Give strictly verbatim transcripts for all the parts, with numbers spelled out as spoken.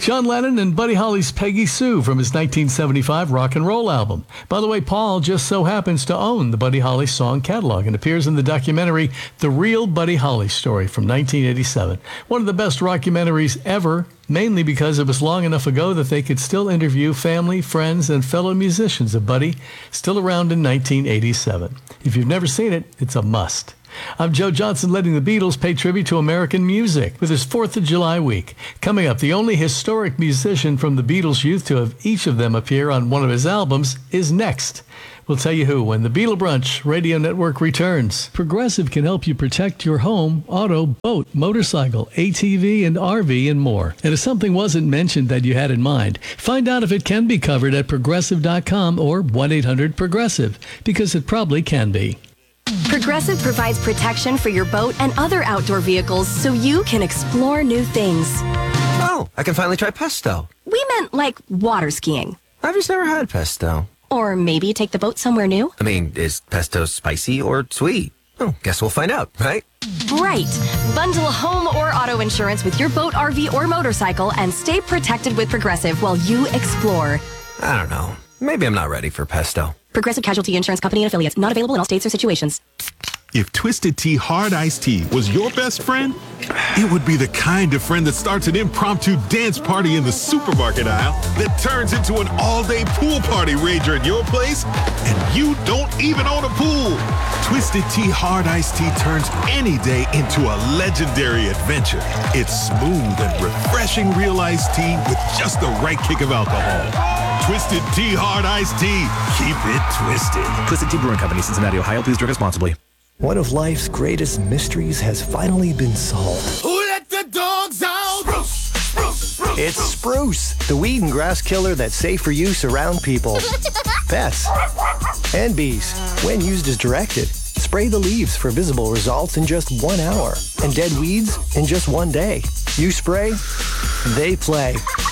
John Lennon and Buddy Holly's Peggy Sue from his nineteen seventy-five rock and roll album. By the way, Paul just so happens to own the Buddy Holly song catalog and appears in the documentary The Real Buddy Holly Story from nineteen eighty-seven. One of the best rockumentaries ever, mainly because it was long enough ago that they could still interview family, friends, and fellow musicians of Buddy, still around in nineteen eighty-seven. If you've never seen it, it's a must. I'm Joe Johnson, letting the Beatles pay tribute to American music with his fourth of July week. Coming up, the only historic musician from the Beatles' youth to have each of them appear on one of his albums is next. We'll tell you who when the Beatle Brunch Radio Network returns. Progressive can help you protect your home, auto, boat, motorcycle, A T V, and R V, and more. And if something wasn't mentioned that you had in mind, find out if it can be covered at progressive dot com or one eight hundred progressive, because it probably can be. Progressive provides protection for your boat and other outdoor vehicles so you can explore new things. Oh, I can finally try pesto. We meant like water skiing. I've just never had pesto. Or maybe take the boat somewhere new. I mean, is pesto spicy or sweet? Oh, guess we'll find out, right? Right. Bundle home or auto insurance with your boat, R V, or motorcycle and stay protected with Progressive while you explore. I don't know. Maybe I'm not ready for pesto. Progressive Casualty Insurance Company and Affiliates. Not available in all states or situations. If Twisted Tea Hard Iced Tea was your best friend, it would be the kind of friend that starts an impromptu dance party in the supermarket aisle that turns into an all-day pool party rager at your place, and you don't even own a pool. Twisted Tea Hard Iced Tea turns any day into a legendary adventure. It's smooth and refreshing real iced tea with just the right kick of alcohol. Twisted Tea Hard Iced Tea. Keep it twisted. Twisted Tea Brewing Company, Cincinnati, Ohio. Please drink responsibly. One of life's greatest mysteries has finally been solved. Who let the dogs out? Spruce, spruce, spruce. It's Spruce, the weed and grass killer that's safe for use around people, pets, and bees. When used as directed, spray the leaves for visible results in just one hour and dead weeds in just one day. You spray, they play.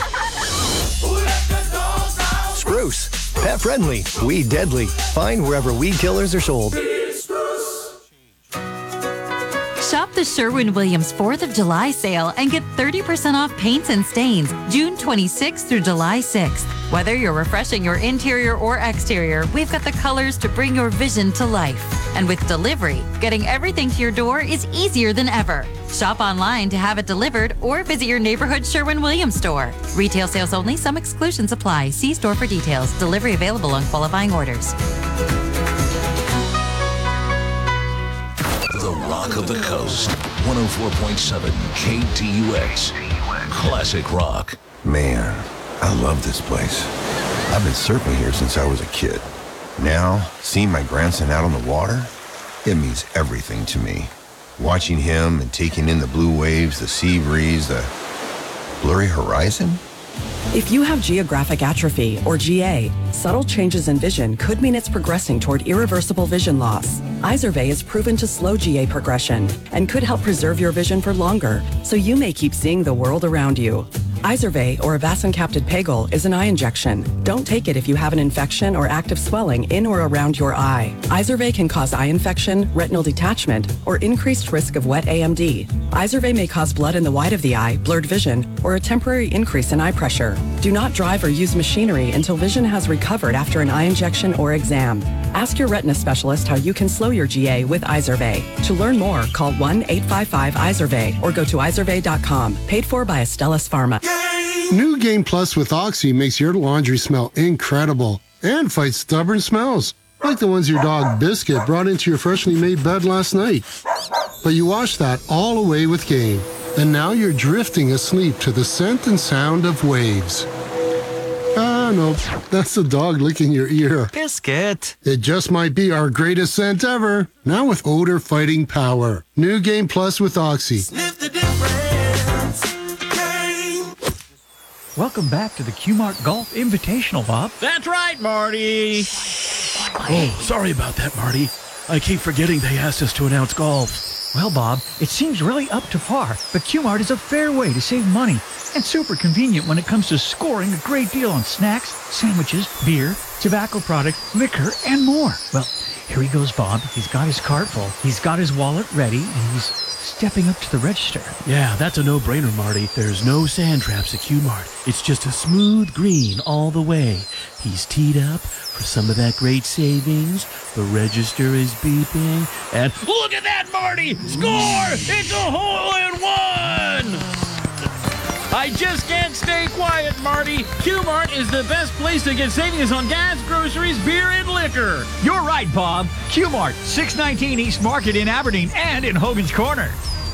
Who let the dogs out? Spruce, pet friendly, weed deadly. Find wherever weed killers are sold. Shop the Sherwin-Williams fourth of July sale and get thirty percent off paints and stains June twenty-sixth through July sixth. Whether you're refreshing your interior or exterior, we've got the colors to bring your vision to life. And with delivery, getting everything to your door is easier than ever. Shop online to have it delivered or visit your neighborhood Sherwin-Williams store. Retail sales only. Some exclusions apply. See store for details. Delivery available on qualifying orders. The Rock of the Coast, one oh four point seven K T U X. Classic rock. Man, I love this place. I've been surfing here since I was a kid. Now, seeing my grandson out on the water, it means everything to me. Watching him and taking in the blue waves, the sea breeze, the blurry horizon. If you have geographic atrophy, or G A, subtle changes in vision could mean it's progressing toward irreversible vision loss. Izervay is proven to slow G A progression and could help preserve your vision for longer, so you may keep seeing the world around you. Izervay, or avacincaptad pegol, is an eye injection. Don't take it if you have an infection or active swelling in or around your eye. Izervay can cause eye infection, retinal detachment, or increased risk of wet A M D. Izervay may cause blood in the white of the eye, blurred vision, or a temporary increase in eye pressure. Do not drive or use machinery until vision has recovered after an eye injection or exam. Ask your retina specialist how you can slow your G A with Izervay. To learn more, call one eight five five Izervay or go to izervay dot com. Paid for by Astellas Pharma. New Game Plus with Oxy makes your laundry smell incredible and fights stubborn smells, like the ones your dog Biscuit brought into your freshly made bed last night. But you washed that all away with Game, and now you're drifting asleep to the scent and sound of waves. Ah, no, that's the dog licking your ear. Biscuit. It just might be our greatest scent ever, now with odor-fighting power. New Game Plus with Oxy. Sniff the difference. Game. Welcome back to the Q-Mark Golf Invitational, Bob. That's right, Marty. Oh, sorry about that, Marty. I keep forgetting they asked us to announce golf. Well, Bob, it seems really up to par, but Q-Mart is a fair way to save money and super convenient when it comes to scoring a great deal on snacks, sandwiches, beer, tobacco products, liquor, and more. Well, here he goes, Bob. He's got his cart full. He's got his wallet ready, and he's stepping up to the register. Yeah, that's a no-brainer, Marty. There's no sand traps at Q-Mart. It's just a smooth green all the way. He's teed up for some of that great savings. The register is beeping. And look at that, Marty! Score! It's a hole-in-one! I just can't stay quiet, Marty. Q-Mart is the best place to get savings on gas, groceries, beer, and liquor. You're right, Bob. Q-Mart, six nineteen East Market in Aberdeen and in Hogan's Corner.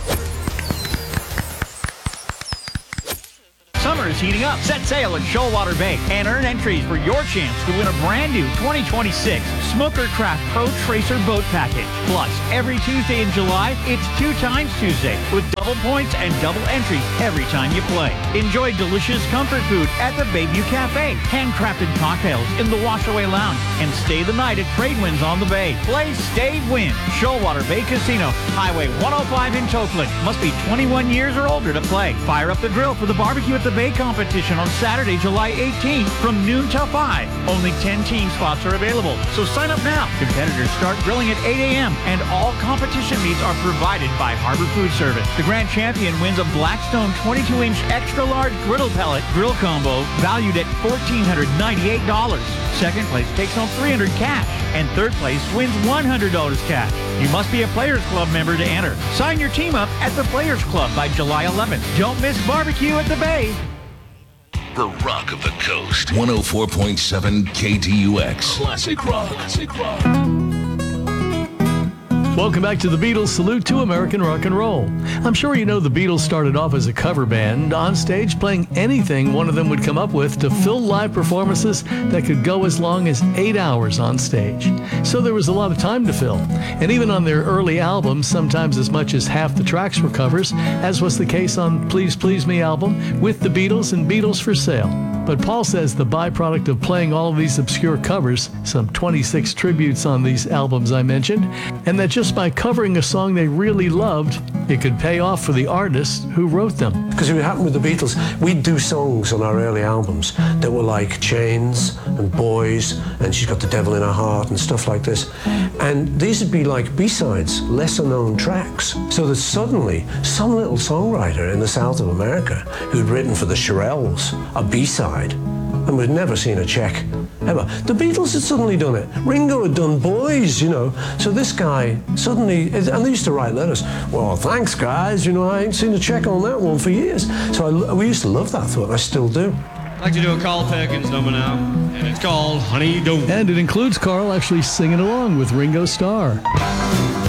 Summer is heating up. Set sail in Shoalwater Bay and earn entries for your chance to win a brand new twenty twenty-six Smucker Craft Pro Tracer boat package. Plus, every Tuesday in July, it's two times Tuesday with double points and double entries every time you play. Enjoy delicious comfort food at the Bayview Cafe, handcrafted cocktails in the Washaway Lounge, and stay the night at Trade Winds on the Bay. Play, stay, win. Shoalwater Bay Casino, Highway one oh five in Tokeland. Must be twenty-one years or older to play. Fire up the grill for the barbecue at the Bay competition on Saturday, July eighteenth from noon till five. Only ten team spots are available, so sign up now. Competitors start grilling at eight a.m. and all competition meats are provided by Harbor Food Service. The grand champion wins a Blackstone twenty-two inch extra large griddle pellet grill combo valued at one thousand four hundred ninety-eight dollars. Second place takes home three hundred dollars cash, and third place wins one hundred dollars cash. You must be a Players Club member to enter. Sign your team up at the Players Club by July eleventh. Don't miss barbecue at the Bay. The Rock of the Coast. one oh four point seven K T U X. Classic rock. Classic rock. Welcome back to the Beatles Salute to American Rock and Roll. I'm sure you know the Beatles started off as a cover band, on stage playing anything one of them would come up with to fill live performances that could go as long as eight hours on stage. So there was a lot of time to fill. And even on their early albums, sometimes as much as half the tracks were covers, as was the case on Please Please Me album with the Beatles and Beatles for Sale. But Paul says the byproduct of playing all of these obscure covers, some twenty-six tributes on these albums I mentioned, and that just by covering a song they really loved, it could pay off for the artists who wrote them. Because what happened with the Beatles, we'd do songs on our early albums that were like Chains and Boys and She's Got the Devil in Her Heart and stuff like this. And these would be like B-sides, lesser known tracks. So that suddenly some little songwriter in the south of America who'd written for the Shirelles a B-side, and we'd never seen a check, ever. The Beatles had suddenly done it. Ringo had done Boys, you know. So this guy suddenly, and they used to write letters, well, thanks guys, you know, I ain't seen a check on that one for years. So I, we used to love that thought, I still do. I'd like to do a Carl Perkins number now, and it's called Honey Don't. And it includes Carl actually singing along with Ringo Starr.